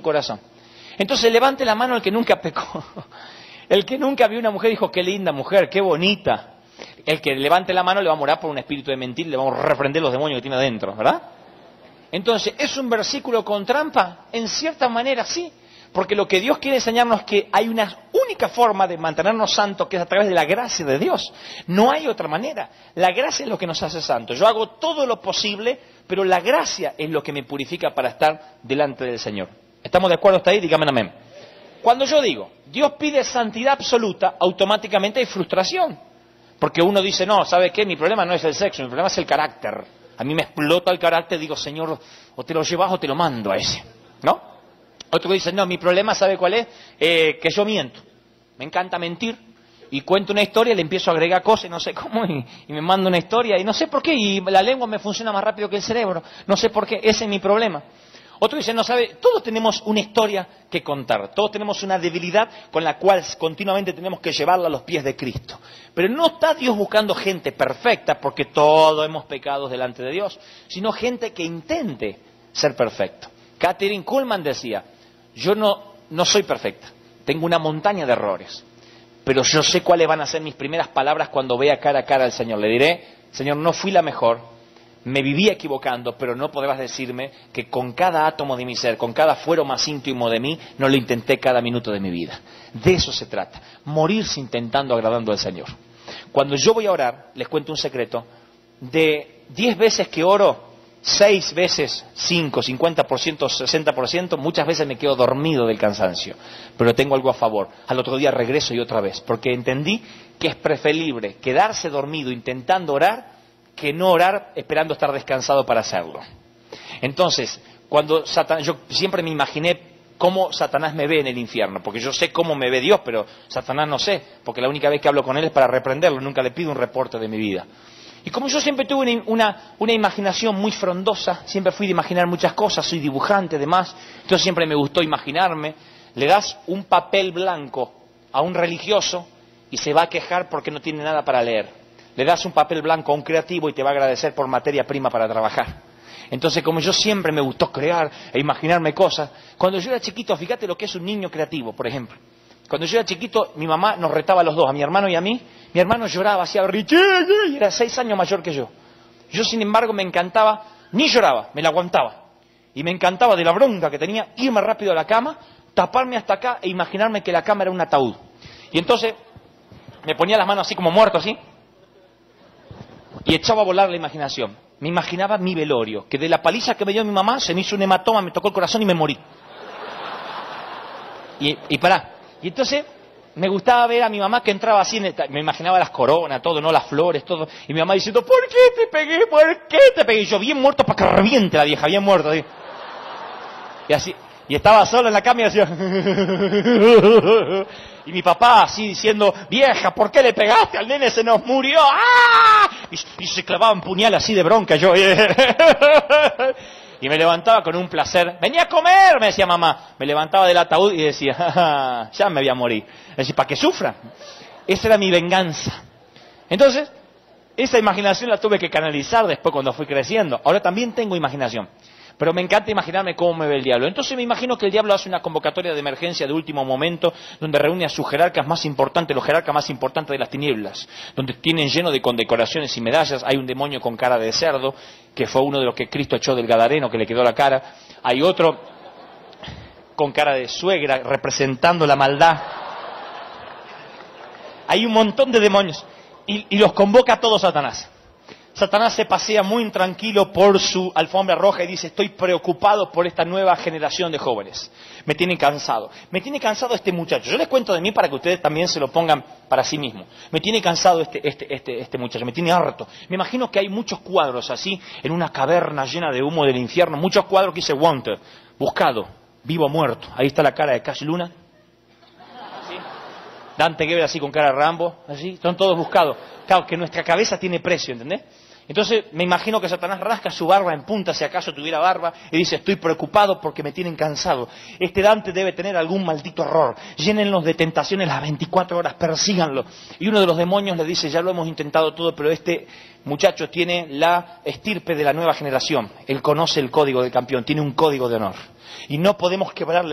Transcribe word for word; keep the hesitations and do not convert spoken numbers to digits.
corazón. Entonces levante la mano el que nunca pecó. El que nunca vio una mujer dijo, qué linda mujer, qué bonita. El que levante la mano le va a morar por un espíritu de mentira, le vamos a reprender los demonios que tiene adentro, ¿verdad? Entonces, ¿es un versículo con trampa? En cierta manera sí, porque lo que Dios quiere enseñarnos es que hay una única forma de mantenernos santos, que es a través de la gracia de Dios. No hay otra manera. La gracia es lo que nos hace santos. Yo hago todo lo posible, pero la gracia es lo que me purifica para estar delante del Señor. ¿Estamos de acuerdo hasta ahí? Dígame amén. Cuando yo digo, Dios pide santidad absoluta, automáticamente hay frustración. Porque uno dice, no, ¿sabe qué? Mi problema no es el sexo, mi problema es el carácter. A mí me explota el carácter, digo, Señor, o te lo llevas o te lo mando a ese, ¿no? Otro dice, no, mi problema, ¿sabe cuál es? Eh, que yo miento. Me encanta mentir. Y cuento una historia y le empiezo a agregar cosas, no sé cómo, y, y me mando una historia, y no sé por qué, y la lengua me funciona más rápido que el cerebro. No sé por qué, ese es mi problema. Otro dice, no sabe, todos tenemos una historia que contar, todos tenemos una debilidad con la cual continuamente tenemos que llevarla a los pies de Cristo. Pero no está Dios buscando gente perfecta, porque todos hemos pecado delante de Dios, sino gente que intente ser perfecto. Kathryn Kuhlman decía, yo no, no soy perfecta, tengo una montaña de errores, pero yo sé cuáles van a ser mis primeras palabras cuando vea cara a cara al Señor. Le diré, Señor, no fui la mejor, me vivía equivocando, pero no podrás decirme que con cada átomo de mi ser, con cada fuero más íntimo de mí, no lo intenté cada minuto de mi vida. De eso se trata, morirse intentando agradando al Señor. Cuando yo voy a orar, les cuento un secreto, de diez veces que oro, seis veces, cinco, cincuenta por ciento, sesenta por ciento, muchas veces me quedo dormido del cansancio, pero tengo algo a favor. Al otro día regreso y otra vez, porque entendí que es preferible quedarse dormido intentando orar que no orar esperando estar descansado para hacerlo. Entonces, cuando Satanás, yo siempre me imaginé cómo Satanás me ve en el infierno, porque yo sé cómo me ve Dios, pero Satanás no sé, porque la única vez que hablo con él es para reprenderlo, nunca le pido un reporte de mi vida. Y como yo siempre tuve una, una, una imaginación muy frondosa, siempre fui de imaginar muchas cosas, soy dibujante además, entonces siempre me gustó imaginarme, le das un papel blanco a un religioso y se va a quejar porque no tiene nada para leer. Le das un papel blanco a un creativo y te va a agradecer por materia prima para trabajar. Entonces, como yo siempre me gustó crear e imaginarme cosas, cuando yo era chiquito, fíjate lo que es un niño creativo, por ejemplo. Cuando yo era chiquito, mi mamá nos retaba a los dos, a mi hermano y a mí. Mi hermano lloraba, hacía Richie, y era seis años mayor que yo. Yo, sin embargo, me encantaba, ni lloraba, me la aguantaba. Y me encantaba de la bronca que tenía, irme rápido a la cama, taparme hasta acá e imaginarme que la cama era un ataúd. Y entonces me ponía las manos así como muerto, así, y echaba a volar la imaginación. Me imaginaba mi velorio, que de la paliza que me dio mi mamá se me hizo un hematoma, me tocó el corazón y me morí. Y, y pará. Y entonces me gustaba ver a mi mamá que entraba así, en el, me imaginaba las coronas, todo, no las flores, todo. Y mi mamá diciendo, ¿por qué te pegué? ¿Por qué te pegué? Y yo bien muerto para que reviente la vieja, bien muerto. Así. Y así. Y estaba solo en la cama y hacía... Y mi papá así diciendo, vieja, ¿por qué le pegaste al nene? Se nos murió. ¡Ah! Y, y se clavaba un puñal así de bronca yo. Y me levantaba con un placer. ¡Venía a comer! Me decía mamá. Me levantaba del ataúd y decía, ja, ja, ya me voy a morir. Es decir, para que sufra. Esa era mi venganza. Entonces, esa imaginación la tuve que canalizar después cuando fui creciendo. Ahora también tengo imaginación. Pero me encanta imaginarme cómo me ve el diablo. Entonces me imagino que el diablo hace una convocatoria de emergencia de último momento, donde reúne a sus jerarcas más importantes, los jerarcas más importantes de las tinieblas, donde tienen lleno de condecoraciones y medallas. Hay un demonio con cara de cerdo, que fue uno de los que Cristo echó del Gadareno, que le quedó la cara. Hay otro con cara de suegra, representando la maldad. Hay un montón de demonios. Y, y los convoca a todos Satanás. Satanás se pasea muy intranquilo por su alfombra roja y dice, estoy preocupado por esta nueva generación de jóvenes. Me tiene cansado. Me tiene cansado este muchacho. Yo les cuento de mí para que ustedes también se lo pongan para sí mismos. Me tiene cansado este, este, este, este muchacho, me tiene harto. Me imagino que hay muchos cuadros así, en una caverna llena de humo del infierno, muchos cuadros que dice wanted, buscado, vivo o muerto. Ahí está la cara de Cash Luna. ¿Sí? Dante Gebel así con cara de Rambo, así, son todos buscados. Claro, que nuestra cabeza tiene precio, ¿entendés? Entonces me imagino que Satanás rasca su barba en punta, si acaso tuviera barba, y dice, estoy preocupado porque me tienen cansado. Este Dante debe tener algún maldito error. Llénenlos de tentaciones las veinticuatro horas, persíganlo. Y uno de los demonios le dice, ya lo hemos intentado todo, pero este muchacho tiene la estirpe de la nueva generación. Él conoce el código del campeón, tiene un código de honor. Y no podemos quebrarle